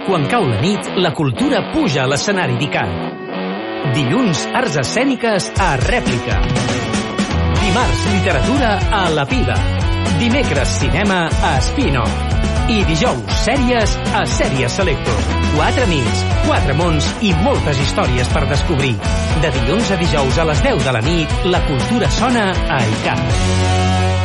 Quan cau la nit, la cultura puja a l'escenari d'ICAT. Dilluns, arts escèniques a Rèplica. Dimarts, literatura a La Pila. Dimecres, cinema a Spin-Off. I dijous, sèries a Sèries Selecto. 4 amics, 4 mons i moltes històries per descobrir. De dilluns a dijous a les 10 de la nit, la cultura sona a ICAT.